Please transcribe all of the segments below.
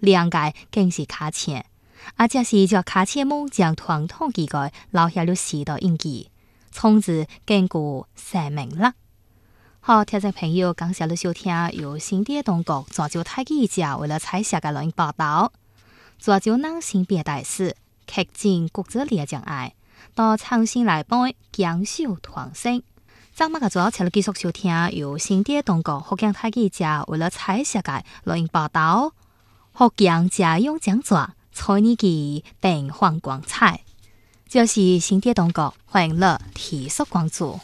两界更是卡钱。这是叫卡切梦将传统记载留下了时代印记，从此坚固生命了。好，听众朋友，感谢你收听由新店当局泉州太记者为了采写的录音报道。泉州人性别大使恪尽国际列障碍，到创新来帮坚守传承。咱们主要请你继续收听由新店当局福建太记者为了采写的录音报道。福建家用讲座。彩年记灯放光彩，这是新店当局欢迎你提速关注。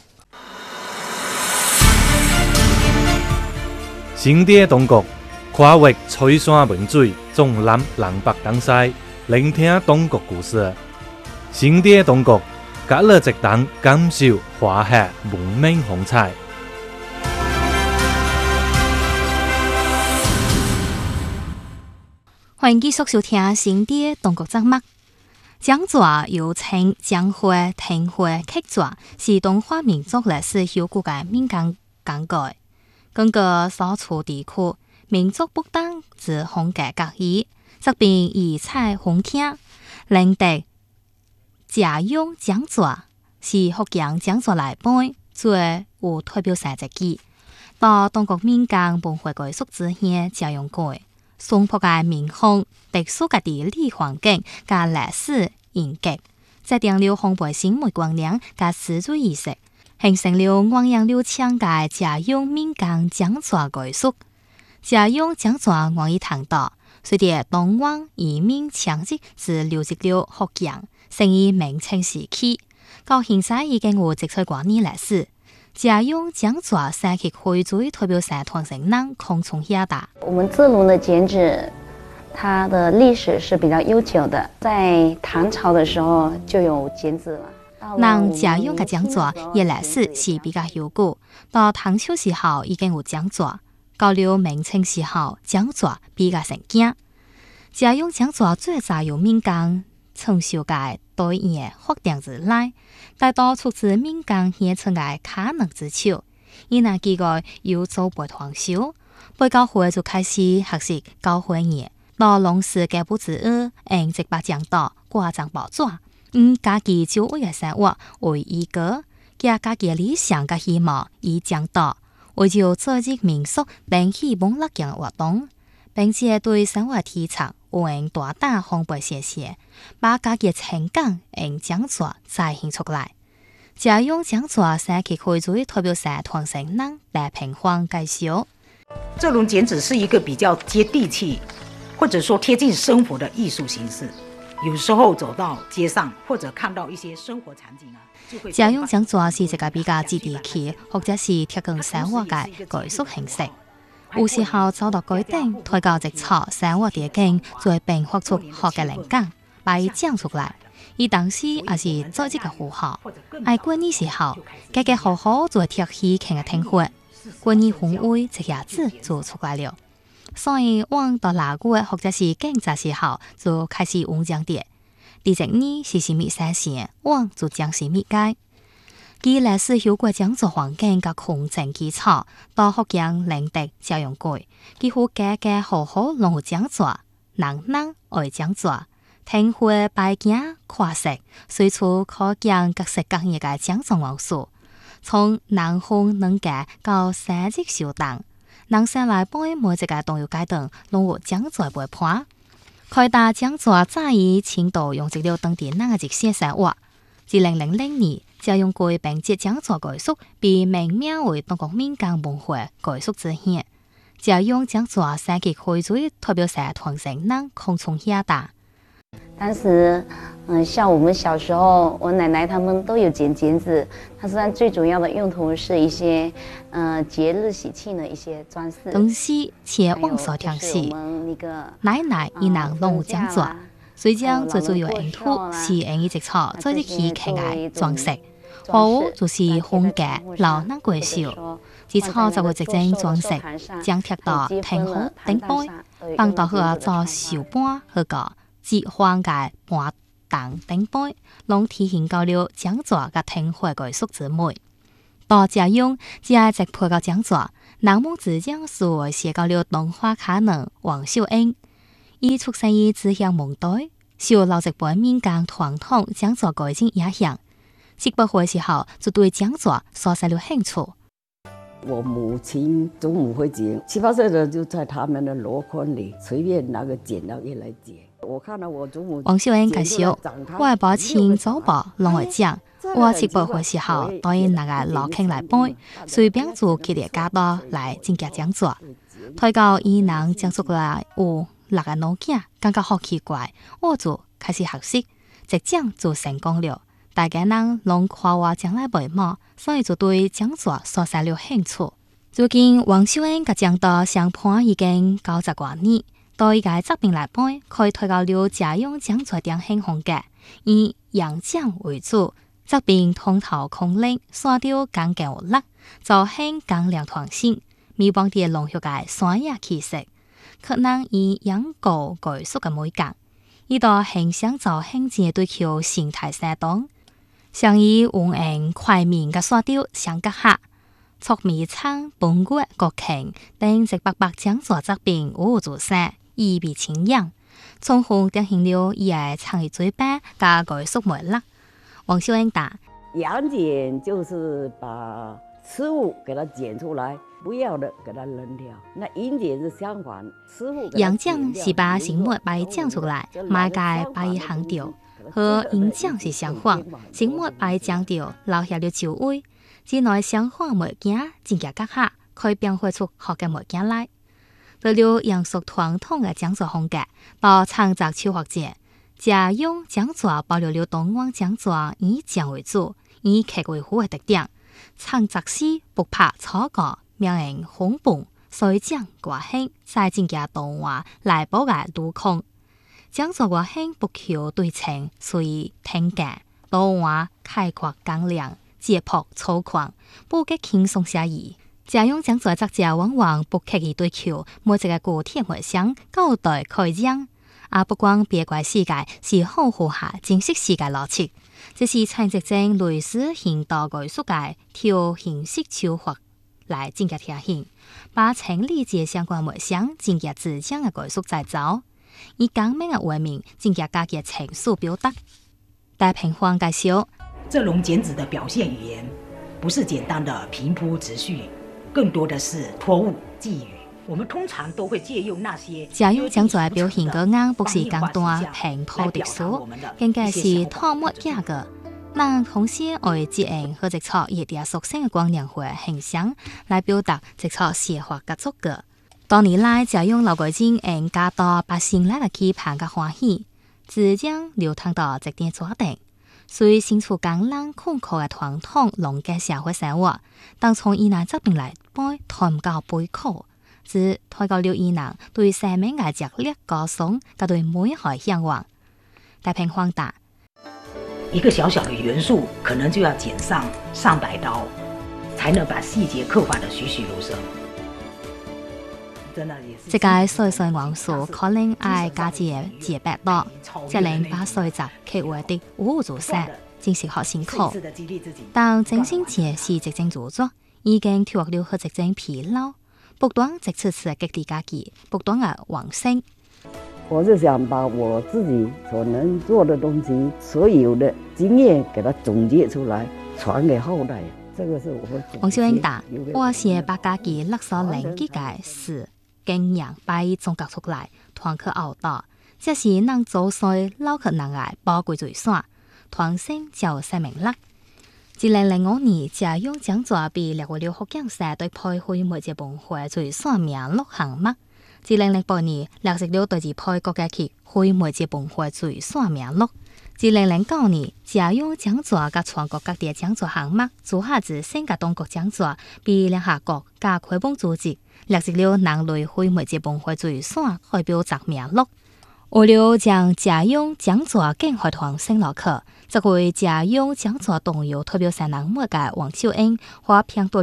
新店当局跨越吹山汶水，纵南南北东西，聆听当局故事。新店当局甲你一同感受华夏文明风采。 欢迎继续收听新店当局节目。讲座又称江会、庭会、客座，是中华民族历史悠久的民间讲解。根据所处地区民族不同之风格各异，则并异彩风景。另得家用讲座是福建讲座内本最有代表性之一，到当局民间文化艺术之乡家用过。松坡嘅民风、特殊嘅地理环境、加历史沿革，制定了烘焙新梅观念加施主仪式，形成了汪洋流畅嘅家用民间讲座艺术。家用讲座愿意谈到，随着东方移民强殖至流入了福建，成于明清时期，到现在已经有100多年历史。家用讲座三级会最代表性传承人空从下达。 我们这龙的剪纸，它的历史是比较悠久的，在唐朝的时候就有剪纸了。 人家用嘅讲座也历史是比较悠久，到唐朝时候已经有讲座，到了明清时候讲座比较盛行。家用讲座最早由民间从小嘅对应发展之来，大多出自民间现存嘅卡能之手。伊那几个由祖辈传授，被教会就开始学习教会业，到龙氏嘅不之二，用直白讲道挂张宝座，家己就为嘅生活为依个，加家己理想嘅希望以讲道，为就组织民俗等希望乐样活动，并且对生活提倡。用大胆烘焙写写，把家己情感用讲座再现出来。家用讲座三级会最代表性传承人来平方介绍。 这种剪纸是一个比较接地气，或者说贴近生活的艺术形式。有时候走到街上，或者看到一些生活场景就会。 家用讲座是一个比较接地气，或者是贴近生活的艺术形式。有时候走到规定，推到一草生活地景，就会并发出好嘅灵感，把伊讲出来。伊当时也是做这个符号，过年时候，家家好好就会贴起看嘅听会，过年氛围一下子就出来了。所以往到哪个或者是更早时候，就开始用讲的。第一年是什么生线，往就讲什么解。其历史有过讲座环境甲空间基础，到福建领地教用过，几乎家家户户拢有讲座，人人爱讲座，听会摆件跨色，随处可见各式各样嘅讲座元素，从南风能家到生日小档，人生来每一个动摇阶段拢有讲座陪伴。开大讲座早已青岛用一了当地人嘅一些生活。2000年，家用过并接讲座艺术被命名为中国民间文化艺术之乡。家用讲座三级会最代表性传承人空从下达。 当时，像我们小时候，我奶奶他们都有剪纸，它实际上最主要的用途是一些节日喜庆的一些装饰。 东西且往所听时，奶奶伊人拢有讲座。水浆最主要用途是用一只草做一起可爱装饰，好就是风格老难过笑。只草就会直接装饰，将贴到挺好顶杯，放到去做手盘去个折换嘅盘档顶杯，拢体现到了讲座甲挺会艺术之美。到家用只系直配到讲座，人们之将所写到了动画卡能王秀英。 伊出生於志向蒙代，受老一輩民間傳統講座改進影響。18歲時候就對講座所生了興趣。 我母親祖母會剪，7、8歲的就在他們的籮筐裏隨便拿個剪刀一來剪。我看到我祖母。 王秀英介紹，我係把錢祖母攏會講。我18歲時候對那個老坑來背，隨便做佢哋加多來進行講座。睇到伊能講出來有6個腦筋，感覺好奇怪，我就開始學習，即講就成功了。大家人攏誇我將來袂麼，所以就對講座所生了興趣。最近王秀英嘅講座上盤已經90多年，對伊個作品來背，可以推到了家用講座定型風格，以演講為主。作品通透空靈，刷掉剛勁有力，造型剛亮團性，微幫啲濃郁嘅山野氣息，可能以養狗改塑嘅美感。呢度形象造型正對佢形態生動，像以溫硬快面嘅刷掉相結合，促微창本國國慶等直白白講座作品無做聲，意味清揚，從紅定型了伊嘅創意嘴巴加改塑美力。王秀英答： 養剪就是把刺物給它剪出來，不要的給它扔掉。那引剪是相反，刺物。 養剪是把形物把伊剪出來，賣界把伊行掉，和引剪是相反，形物把伊剪掉，留下了舊位，之內相反物件真嘅結合，可以變化出好嘅物件來。到了楊屬傳統嘅講座風格，到創作秋學節。家用講座保留了東方講座以講為主、以客為輔的特點，創作時不怕草稿，名人紅本，所以講外興再增加動畫來補個路況。講座外興不求對稱，所以聽感動畫開闊剛亮、節拍粗獷，不給輕鬆寫意。家用講座作者往往不刻意對求每一個個體回想交代開講。不光別怪世界是好好下正式世界邏輯，這是產值正類似現代藝術界挑形式手法來增加貼現，把情理解相關物象增加自將嘅藝術製造，以簡明嘅畫面增加家嘅情緒表達。戴平方介紹， 這種剪紙的表現語言，不是簡單的平鋪直敘，更多的是託物寄語。我們通常都會借用那些家用講座嘅表現個硬不是簡單平鋪直敘，更加是託物價嘅。但同時愛接應和直錯熱啲屬性嘅光亮會形象來表達直錯寫法嘅觸覺。多年來，家用老改進應加多百姓來嘅期盼嘅歡喜，只將流淌到直點左定。雖身處艱難困苦嘅傳統農嘅社會生活，但從以南作品來背，談唔到悲苦。只推高了伊人對生命嘅熱烈歌頌，甲對美好向往。大平放大， 一個小小的元素，可能就要剪上100刀，才能把細節刻畫得栩栩如生。 這個歲歲元素可能愛加節8刀，這令把歲集刻畫的無做實，真是好辛苦。但正星節是直正做作，已經脫了和直正疲勞。不斷直次次激勵家己，不斷嘅往生。 我就想把我自己所能做的東西，所有的經驗，給它總結出來，傳給後代。這個是我。 王秀英答：我是把家己勒所靈機嘅事經驗擺總結出來，傳去後代。這是能做衰老客人嘅寶貴財產，傳承就生命力。2005年，家用講座被列為了福建省對配會媒節本會最上名錄項目。2008年，列入了對住配國家級會媒節本會最上名錄。2009年，家用講座及全國各地講座項目組合自新加東國講座被聯合國及開放組織列入了人類會媒節本會最上代表作名錄。為了將家用講座更開創新路口，這回家用講座動搖代表性人物嘅王秀英和偏多。